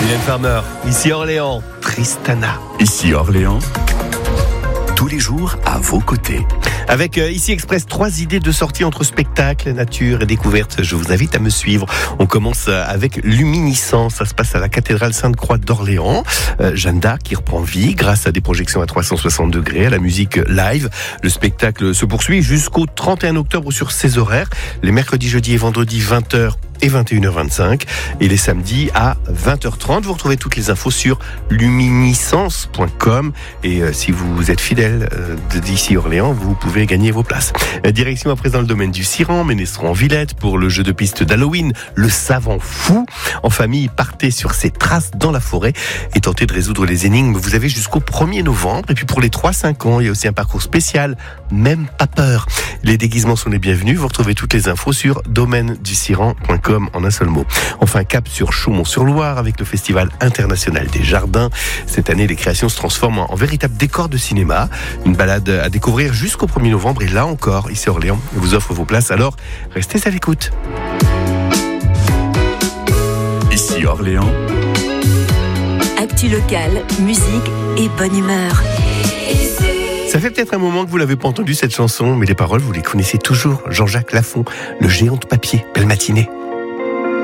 Mylène Farmer, ici Orléans, Tristana. Ici Orléans, tous les jours à vos côtés. Avec Ici Express, 3 idées de sortie entre spectacle, nature et découverte. Je vous invite à me suivre. On commence avec Luminiscence. Ça se passe à la cathédrale Sainte-Croix d'Orléans. Jeanne d'Arc qui reprend vie grâce à des projections à 360 degrés, à la musique live. Le spectacle se poursuit jusqu'au 31 octobre sur ses horaires. Les mercredis, jeudis et vendredis, 20h et 21h25. Et les samedis à 20h30. Vous retrouvez toutes les infos sur luminiscence.com. Et si vous êtes fidèle d'ici Orléans, vous pouvez gagner vos places. Direction à présent le domaine du Siran, Ménestron-en-Villette, pour le jeu de piste d'Halloween, le savant fou. En famille, partez sur ces traces dans la forêt et tentez de résoudre les énigmes. Vous avez jusqu'au 1er novembre. Et puis pour les 3-5 ans, il y a aussi un parcours spécial, même pas peur. Les déguisements sont les bienvenus. Vous retrouvez toutes les infos sur domaine-du-siran.com en un seul mot. Enfin, cap sur Chaumont-sur-Loire avec le Festival international des jardins. Cette année, les créations se transforment en véritable décor de cinéma. Une balade à découvrir jusqu'au 1er novembre. Et là encore, ici Orléans vous offre vos places. Alors, restez à l'écoute. Ici Orléans, actu locale, musique et bonne humeur. Ça fait peut-être un moment que vous l'avez pas entendu cette chanson, mais les paroles, vous les connaissez toujours. Jean-Jacques Lafont, le géant de papier. Belle matinée.